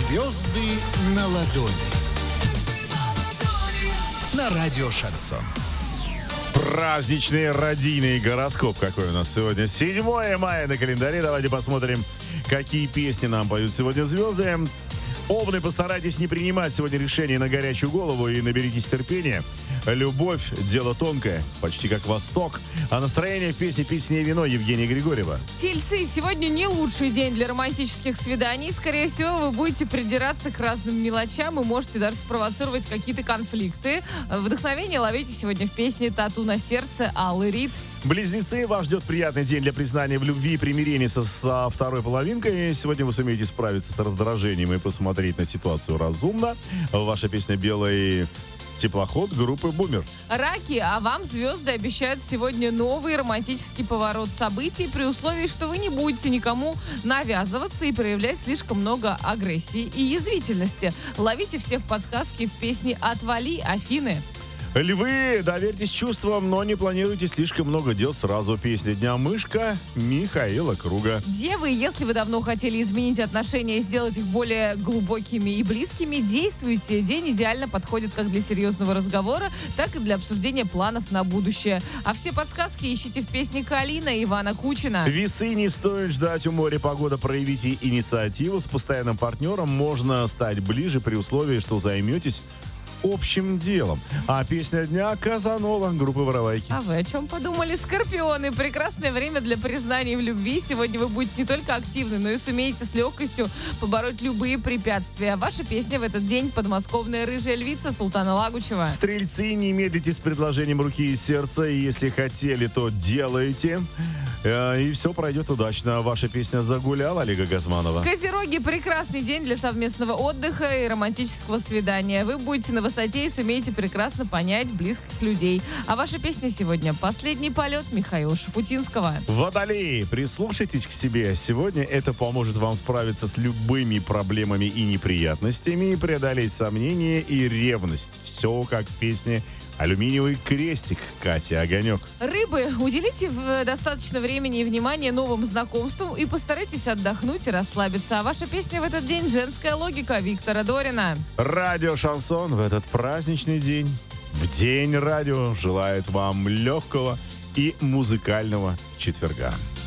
Звезды на ладони. На радио Шансон. Праздничный радийный гороскоп какой у нас сегодня. 7 мая на календаре. Давайте посмотрим, какие песни нам поют сегодня звезды. Овны, постарайтесь не принимать сегодня решения на горячую голову и наберитесь терпения. Любовь – дело тонкое, почти как Восток. А настроение в песне «Пить с ней вино» Евгения Григорьева. Тельцы, сегодня не лучший день для романтических свиданий. Скорее всего, вы будете придираться к разным мелочам и можете даже спровоцировать какие-то конфликты. Вдохновение ловите сегодня в песне «Тату на сердце» Аллы Рид. Близнецы, вас ждет приятный день для признания в любви и примирения со второй половинкой. Сегодня вы сумеете справиться с раздражением и посмотреть на ситуацию разумно. Ваша песня «Белый теплоход» группы «Бумер». Раки, а вам звезды обещают сегодня новый романтический поворот событий при условии, что вы не будете никому навязываться и проявлять слишком много агрессии и язвительности. Ловите все в подсказке в песне «Отвали, Афины». Львы, доверьтесь чувствам, но не планируйте слишком много дел сразу. Песня дня «Мышка» Михаила Круга. Девы, если вы давно хотели изменить отношения и сделать их более глубокими и близкими, действуйте. День идеально подходит как для серьезного разговора, так и для обсуждения планов на будущее. А все подсказки ищите в песне «Калина» Ивана Кучина. Весы, не стоит ждать у моря погода, проявите инициативу. С постоянным партнером можно стать ближе при условии, что займетесь общим делом. А песня дня «Казанола» группы «Воровайки». А вы о чем подумали? Скорпионы. Прекрасное время для признаний в любви. Сегодня вы будете не только активны, но и сумеете с легкостью побороть любые препятствия. Ваша песня в этот день — подмосковная рыжая львица Султана Лагучева. Стрельцы, не медлите с предложением руки и сердца. И если хотели, то делайте. И все пройдет удачно. Ваша песня «Загулял» Олега Газманова. Козероги, прекрасный день для совместного отдыха и романтического свидания. Вы будете на высоте и сумеете прекрасно понять близких людей. А ваша песня сегодня «Последний полет» Михаила Шафутинского. Водолеи, прислушайтесь к себе. Сегодня это поможет вам справиться с любыми проблемами и неприятностями и преодолеть сомнения и ревность. Все как в песне «Алюминиевый крестик» Кати Огонек. Рыбы, уделите достаточно времени и внимания новым знакомствам и постарайтесь отдохнуть и расслабиться. А ваша песня в этот день «Женская логика» Виктора Дорина. Радио «Шансон» в этот праздничный день, в день радио, желает вам легкого и музыкального четверга.